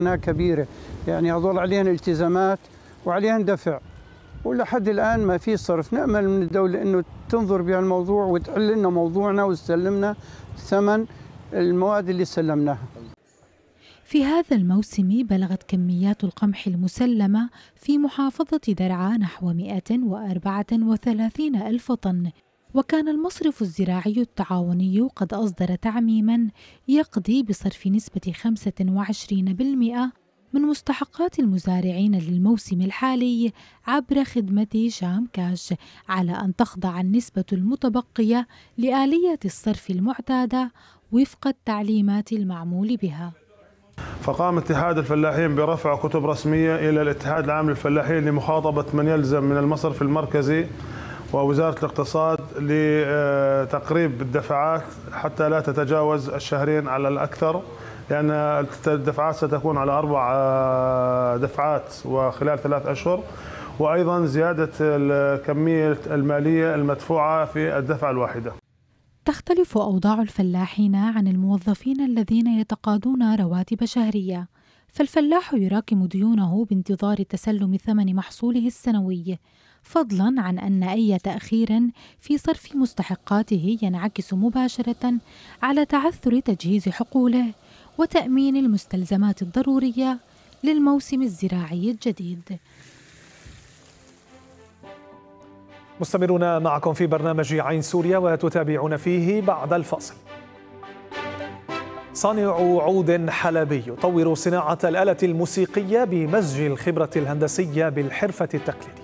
كبيرة، يعني هذول عليهم التزامات وعليهم دفع، ولحد الآن ما في صرف. نأمل من الدولة أنه تنظر بهالموضوع وتحل لنا موضوعنا وتسلمنا ثمن المواد اللي سلمناها. في هذا الموسم بلغت كميات القمح المسلمة في محافظة درعا نحو 134 ألف طن، وكان المصرف الزراعي التعاوني قد أصدر تعميماً يقضي بصرف نسبة 25% من مستحقات المزارعين للموسم الحالي عبر خدمة شام كاش، على أن تخضع النسبة المتبقية لآلية الصرف المعتادة وفق التعليمات المعمول بها. فقام اتحاد الفلاحين برفع كتب رسمية إلى الاتحاد العام للفلاحين لمخاطبة من يلزم من المصرف المركزي ووزارة الاقتصاد لتقريب الدفعات حتى لا تتجاوز الشهرين على الأكثر، لأن الدفعات ستكون على 4 دفعات وخلال 3 أشهر، وأيضا زيادة الكمية المالية المدفوعة في الدفعة الواحدة. تختلف أوضاع الفلاحين عن الموظفين الذين يتقاضون رواتب شهرية، فالفلاح يراكم ديونه بانتظار تسلم ثمن محصوله السنوي، فضلاً عن أن أي تأخير في صرف مستحقاته ينعكس مباشرة على تعثر تجهيز حقوله وتأمين المستلزمات الضرورية للموسم الزراعي الجديد. مستمرون معكم في برنامج عين سوريا وتتابعون فيه بعد الفاصل. صانع عود حلبي يطور صناعة الآلة الموسيقية بمزج الخبرة الهندسية بالحرفة التقليدية.